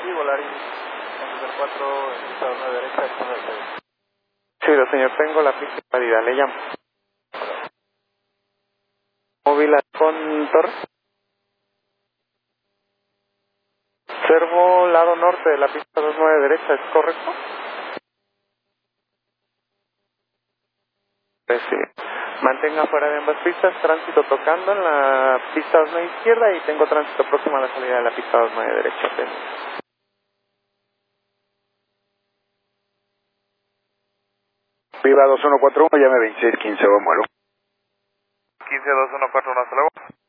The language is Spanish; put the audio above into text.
Sí, Volaris 4, pista 2 derecha, Sí, señor, tengo la pista válida, le llamo. Móvil con Torres. Servo lado norte de la pista 29 derecha, ¿es correcto? Pues sí. Mantenga fuera de ambas pistas, tránsito tocando en la pista 29 izquierda y tengo tránsito próximo a la salida de la pista 29 derecha. Viva 2141, llame 2615, vamos, 15214, hasta luego.